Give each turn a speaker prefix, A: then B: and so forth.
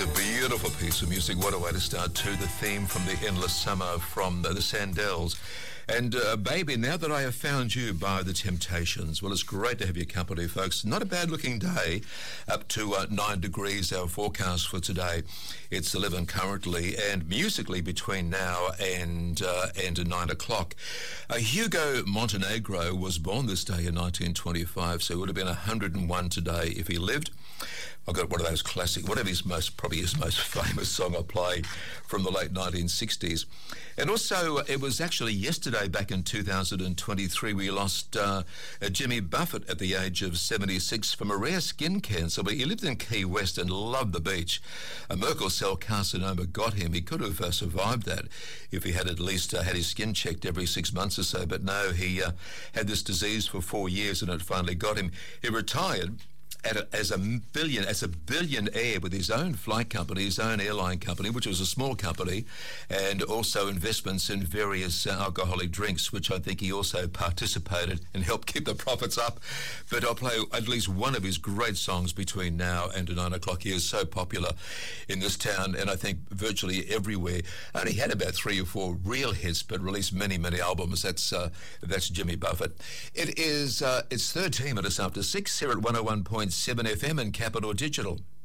A: Beautiful piece of music. What a way to start to the theme from The Endless Summer from the Sandells. And Baby, Now That I Have Found You by The Temptations. Well, it's great to have your company, folks. Not a bad looking day, up to 9 degrees, our forecast for today. It's 11 currently, and musically between now and 9 o'clock. Hugo Montenegro was born this day in 1925, so it would have been 101 today if he lived. I've got one of those classic, probably his most famous song I play from the late 1960s. And also, it was actually yesterday, back in 2023, we lost Jimmy Buffett at the age of 76 from a rare skin cancer. But he lived in Key West and loved the beach. A Merkel cell carcinoma got him. He could have survived that if he had at least had his skin checked every 6 months or so. But no, he had this disease for 4 years and it finally got him. He retired as a billionaire with his own flight company, his own airline company, which was a small company, and also investments in various alcoholic drinks, which I think he also participated and helped keep the profits up. But I'll play at least one of his great songs between now and 9 o'clock. He is so popular in this town, and I think virtually everywhere. Only had about 3 or 4 real hits, but released many, many albums. That's Jimmy Buffett. It's 13 minutes after 6 here at 101.7 FM and Capital Digital.